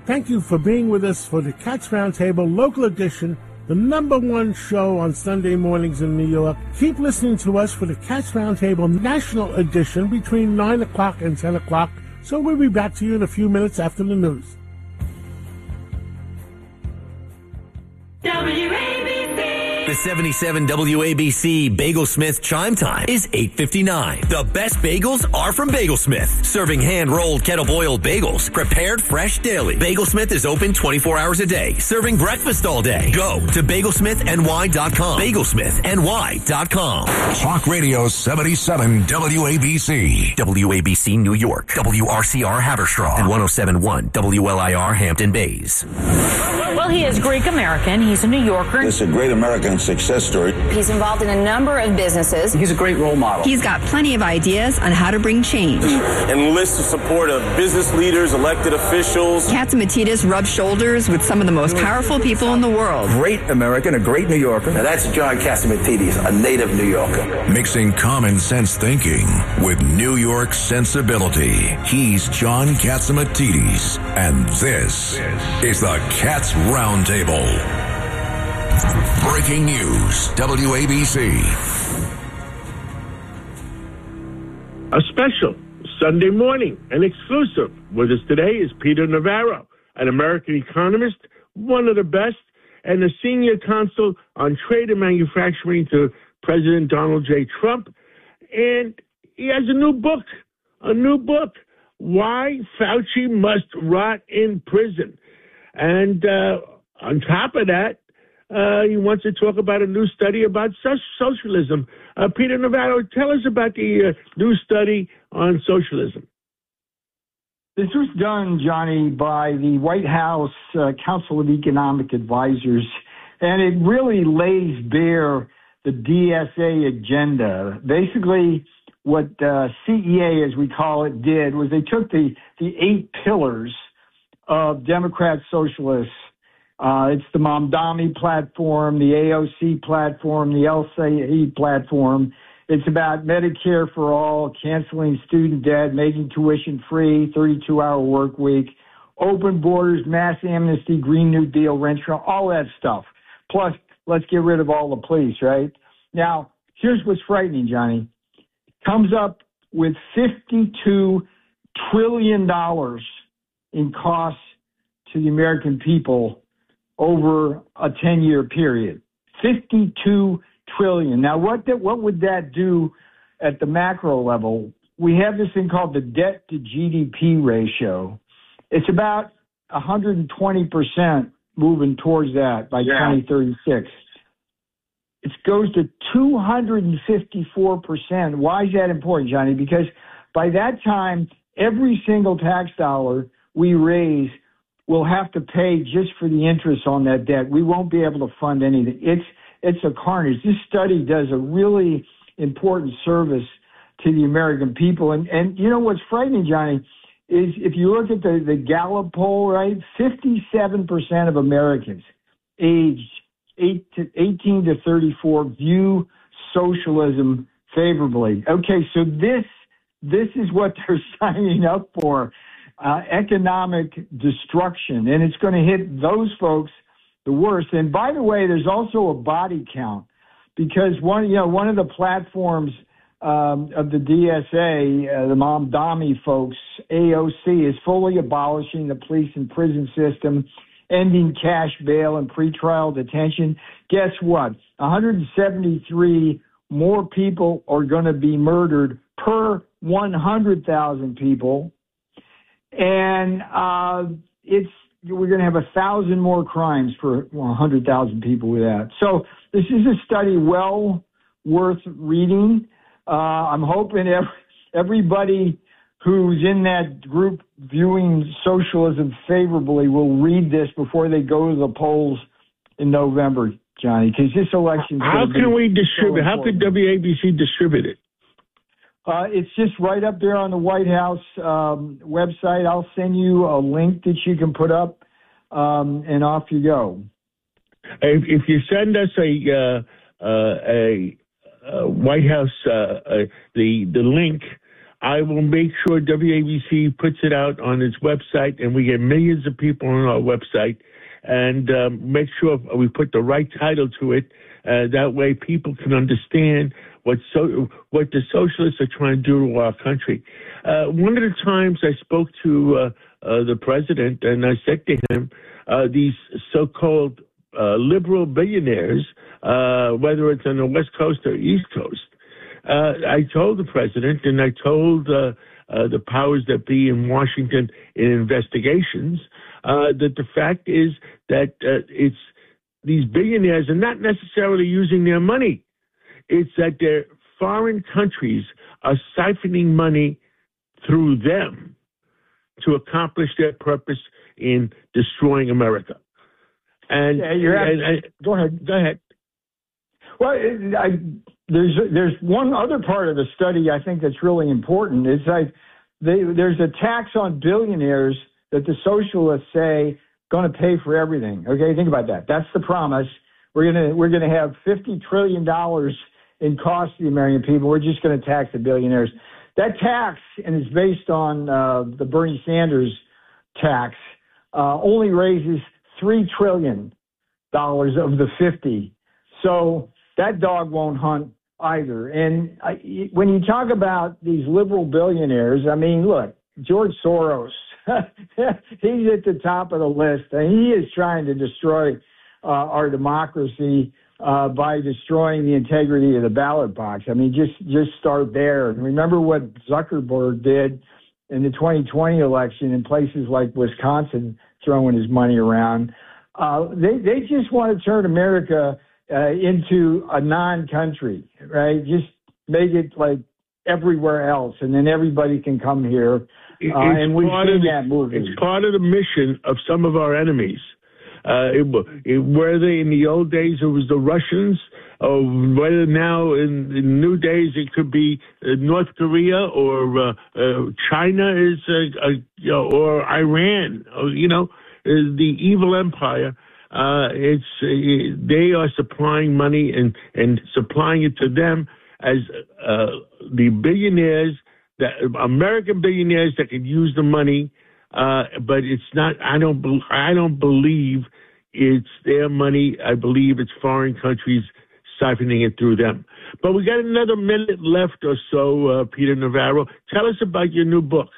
Thank you for being with us for the Cats Roundtable Local Edition, the #1 show on Sunday mornings in New York. Keep listening to us for the Cats Roundtable National Edition between 9 o'clock and 10 o'clock. So we'll be back to you in a few minutes after the news. The 77 WABC Bagelsmith chime time is 8:59. The best bagels are from Bagelsmith. Serving hand-rolled, kettle-boiled bagels, prepared fresh daily. Bagelsmith is open 24 hours a day, serving breakfast all day. Go to bagelsmithny.com. Bagelsmithny.com. Talk Radio 77 WABC. WABC New York. WRCR Haverstraw. And 107.1 WLIR Hampton Bays. Well, he is Greek-American. He's a New Yorker. It's a great American success story. He's involved in a number of businesses. He's a great role model. He's got plenty of ideas on how to bring change. And enlists the support of business leaders, elected officials. Katzimatidis rubs shoulders with some of the most powerful people in the world. Great American, a great New Yorker. Now that's John Katzimatidis, a native New Yorker. Mixing common sense thinking with New York sensibility. He's John Katzimatidis, and this is the Cats Roundtable. Breaking news, WABC. A special Sunday morning, an exclusive. With us today is Peter Navarro, an American economist, one of the best, and a senior counsel on trade and manufacturing to President Donald J. Trump. And he has a new book, Why Fauci Must Rot in Prison. And on top of that, he wants to talk about a new study about socialism. Peter Navarro, tell us about the new study on socialism. This was done, Johnny, by the White House Council of Economic Advisors, and it really lays bare the DSA agenda. Basically, what CEA, as we call it, did was they took the 8 pillars of Democrat socialists. It's the Mamdani platform, the AOC platform, the LCE platform. It's about Medicare for all, canceling student debt, making tuition free, 32-hour work week, open borders, mass amnesty, Green New Deal, rent control, all that stuff. Plus, let's get rid of all the police, right? Now, here's what's frightening, Johnny. Comes up with $52 trillion in costs to the American people over a 10-year period. $52 trillion. Now, what would that do at the macro level? We have this thing called the debt to GDP ratio. It's about 120% moving towards that by 2036. It goes to 254%. Why is that important, Johnny? Because by that time, every single tax dollar we raise will have to pay just for the interest on that debt. We won't be able to fund anything. It's a carnage. This study does a really important service to the American people. And you know what's frightening, Johnny, is if you look at the Gallup poll, right, 57% of Americans aged 18 to 34 view socialism favorably. Okay, so this is what they're signing up for. Economic destruction, and it's going to hit those folks the worst. And by the way, there's also a body count, because one of the platforms of the DSA, the Mamdani folks, AOC, is fully abolishing the police and prison system, ending cash bail and pretrial detention. Guess what? 173 more people are going to be murdered per 100,000 people. And we're going to have 1,000 more crimes for 100,000 people with that. So this is a study well worth reading. I'm hoping everybody who's in that group viewing socialism favorably will read this before they go to the polls in November, Johnny, because this election. How can we distribute? How could WABC distribute it? It's just right up there on the White House website. I'll send you a link that you can put up, and off you go. If you send us a White House the link, I will make sure WABC puts it out on its website, and we get millions of people on our website, and make sure we put the right title to it. That way people can understand what the socialists are trying to do to our country. One of the times I spoke to the president, and I said to him, these so-called liberal billionaires, whether it's on the West Coast or East Coast, I told the president and I told the powers that be in Washington in investigations that the fact is that it's these billionaires are not necessarily using their money. It's that their foreign countries are siphoning money through them to accomplish their purpose in destroying America. And, go ahead. Well, there's one other part of the study I think that's really important. It's like there's a tax on billionaires that the socialists say going to pay for everything. Okay, think about that. That's the promise. We're gonna have $50 trillion in cost to the American people. We're just going to tax the billionaires. That tax, and it's based on the Bernie Sanders tax, only raises $3 trillion of the 50. So that dog won't hunt either. And when you talk about these liberal billionaires, I mean, look, George Soros, he's at the top of the list, and he is trying to destroy our democracy by destroying the integrity of the ballot box. I mean, just start there. And remember what Zuckerberg did in the 2020 election in places like Wisconsin, throwing his money around. They just want to turn America into a non-country, right? Just make it like everywhere else, and then everybody can come here. And we've seen that movie. It's part of the mission of some of our enemies. Whether in the old days it was the Russians, or whether now in new days it could be North Korea or China is, or Iran, or, the evil empire. They are supplying money and supplying it to them as the billionaires, that American billionaires that could use the money, but it's not. I don't believe it's their money. I believe it's foreign countries siphoning it through them. But we got another minute left or so, Peter Navarro. Tell us about your new book.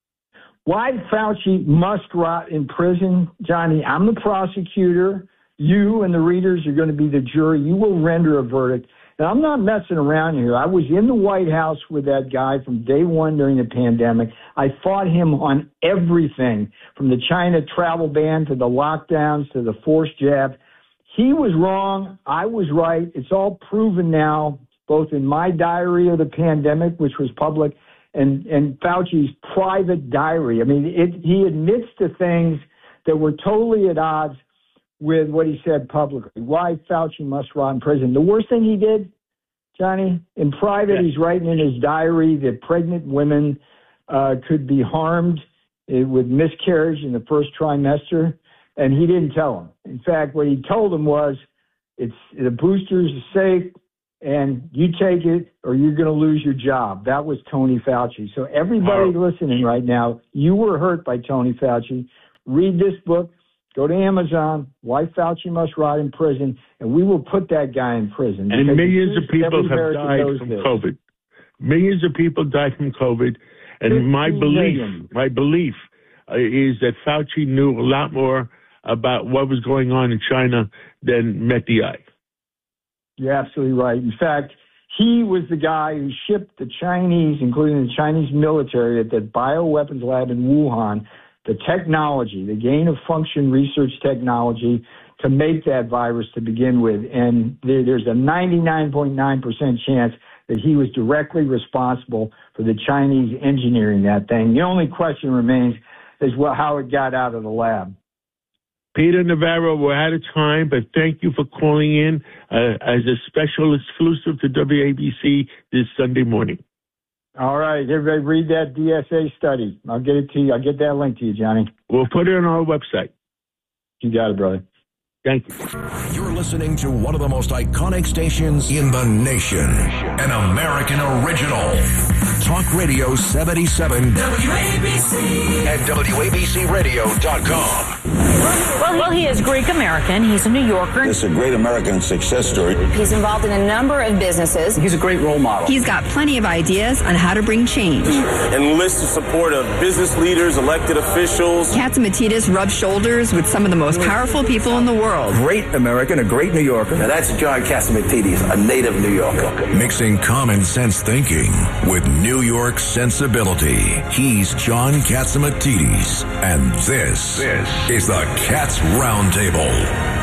Why Fauci Must Rot in Prison. Johnny, I'm the prosecutor. You and the readers are going to be the jury. You will render a verdict. And I'm not messing around here. I was in the White House with that guy from day one during the pandemic. I fought him on everything, from the China travel ban to the lockdowns to the forced jabs. He was wrong. I was right. It's all proven now, both in my diary of the pandemic, which was public, and Fauci's private diary. I mean, he admits to things that were totally at odds with what he said publicly. Why Fauci must rot in prison. The worst thing he did, Johnny, in private, he's writing in his diary that pregnant women could be harmed with miscarriage in the first trimester, and he didn't tell them. In fact, what he told them was, the boosters are safe, and you take it or you're going to lose your job. That was Tony Fauci. So everybody listening right now, you were hurt by Tony Fauci. Read this book. Go to Amazon, Why Fauci Must Rot in Prison, and we will put that guy in prison. And millions of people have died from COVID. Millions of people died from COVID. And my belief is that Fauci knew a lot more about what was going on in China than met the eye. You're absolutely right. In fact, he was the guy who shipped the Chinese, including the Chinese military, at that bioweapons lab in Wuhan, the technology, the gain-of-function research technology to make that virus to begin with. And there's a 99.9% chance that he was directly responsible for the Chinese engineering that thing. The only question remains is how it got out of the lab. Peter Navarro, we're out of time, but thank you for calling in as a special exclusive to WABC this Sunday morning. All right, everybody read that DSA study. I'll get it to you. I'll get that link to you, Johnny. We'll put it on our website. You got it, brother. Thank you. You're listening to one of the most iconic stations in the nation. An American original. Talk Radio 77 WABC at WABCRadio.com. Well, he is Greek American. He's a New Yorker. It's a great American success story. He's involved in a number of businesses. He's a great role model. He's got plenty of ideas on how to bring change. Enlist the support of business leaders, elected officials. Katzimatidis rubs shoulders with some of the most powerful people in the world. Great American, a great New Yorker. Now that's John Katzimatidis, a native New Yorker. Mixing common sense thinking with New York sensibility. He's John Katzimatidis, and this is the Cats Roundtable.